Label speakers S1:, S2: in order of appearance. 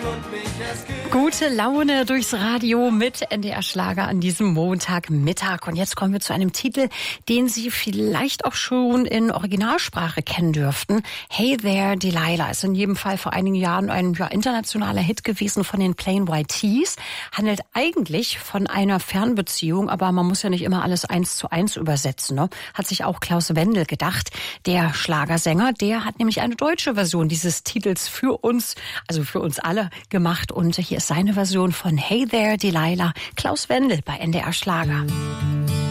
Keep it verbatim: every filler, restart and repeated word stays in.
S1: Gute Laune durchs Radio mit N D R Schlager an diesem Montagmittag. Und jetzt kommen wir zu einem Titel, den Sie vielleicht auch schon in Originalsprache kennen dürften. Hey There, Delilah ist in jedem Fall vor einigen Jahren ein ja, internationaler Hit gewesen von den Plain White T's. Handelt eigentlich von einer Fernbeziehung, aber man muss ja nicht immer alles eins zu eins übersetzen. Ne? Hat sich auch Klaus Wendel gedacht, der Schlagersänger. Der hat nämlich eine deutsche Version dieses Titels für uns, also für uns alle gemacht. Und hier ist seine Version von Hey There, Delilah, Klaus Wendel bei N D R Schlager.